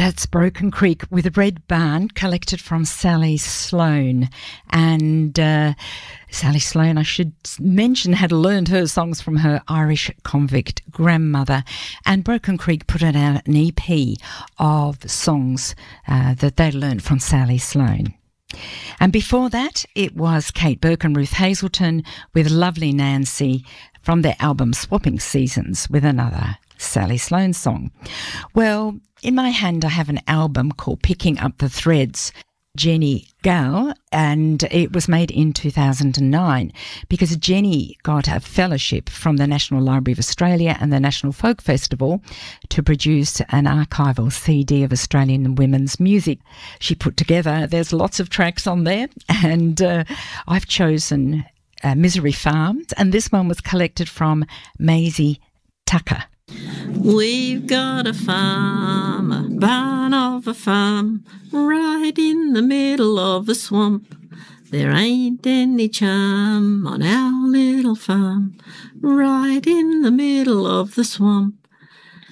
That's Broken Creek with a Red Barn, collected from Sally Sloan. And Sally Sloan, I should mention, had learned her songs from her Irish convict grandmother. And Broken Creek put out an EP of songs that they learned from Sally Sloan. And before that, it was Kate Burke and Ruth Hazelton with Lovely Nancy from their album Swapping Seasons with another Sally Sloan song. Well, in my hand I have an album called Picking Up the Threads, Jenny Gale, and it was made in 2009 because Jenny got a fellowship from the National Library of Australia and the National Folk Festival to produce an archival CD of Australian women's music. She put together, there's lots of tracks on there, and I've chosen Misery Farm, and this one was collected from Maisie Tucker. We've got a farm, a barn of a farm, right in the middle of a swamp. There ain't any charm on our little farm, right in the middle of the swamp.